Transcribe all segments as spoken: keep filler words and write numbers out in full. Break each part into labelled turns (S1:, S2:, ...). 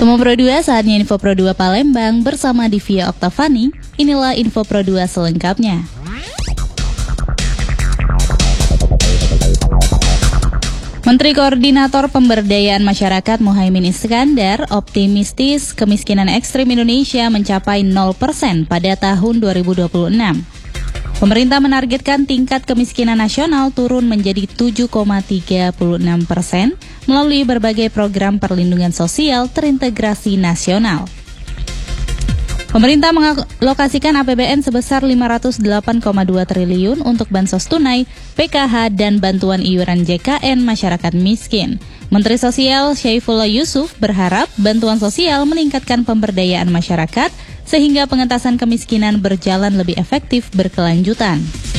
S1: Temu Pro dua, saatnya Info Pro dua Palembang bersama Divya Oktavani. Inilah Info Pro dua selengkapnya. Menteri Koordinator Pemberdayaan Masyarakat Muhaimin Iskandar optimistis kemiskinan ekstrim Indonesia mencapai nol persen pada tahun dua ribu dua puluh enam. Pemerintah menargetkan tingkat kemiskinan nasional turun menjadi tujuh koma tiga enam persen melalui berbagai program perlindungan sosial terintegrasi nasional. Pemerintah mengalokasikan A P B N sebesar lima ratus delapan koma dua triliun untuk bansos tunai, P K H, dan bantuan iuran J K N masyarakat miskin. Menteri Sosial Syaifullah Yusuf berharap bantuan sosial meningkatkan pemberdayaan masyarakat sehingga pengentasan kemiskinan berjalan lebih efektif berkelanjutan.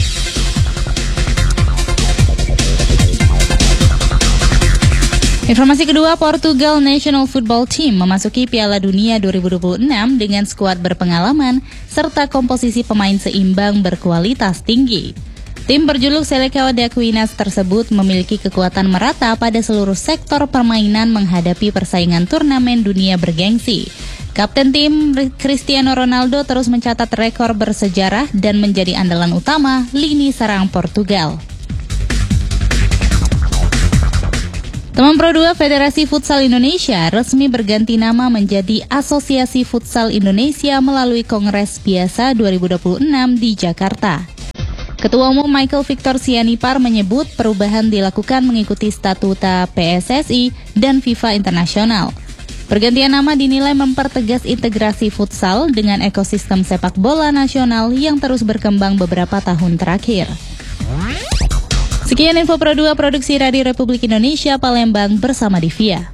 S1: Informasi kedua, Portugal National Football Team memasuki Piala Dunia dua ribu dua puluh enam dengan skuad berpengalaman serta komposisi pemain seimbang berkualitas tinggi. Tim berjuluk Selecao de Aquinas tersebut memiliki kekuatan merata pada seluruh sektor permainan menghadapi persaingan turnamen dunia bergengsi. Kapten tim Cristiano Ronaldo terus mencatat rekor bersejarah dan menjadi andalan utama lini serang Portugal. Teman Pro dua, Federasi Futsal Indonesia resmi berganti nama menjadi Asosiasi Futsal Indonesia melalui Kongres Biasa dua ribu dua puluh enam di Jakarta. Ketua Umum Michael Victor Sianipar menyebut perubahan dilakukan mengikuti statuta P S S I dan FIFA Internasional. Pergantian nama dinilai mempertegas integrasi futsal dengan ekosistem sepak bola nasional yang terus berkembang beberapa tahun terakhir. Sekian Info Pro dua Produksi Radio Republik Indonesia Palembang bersama Divya.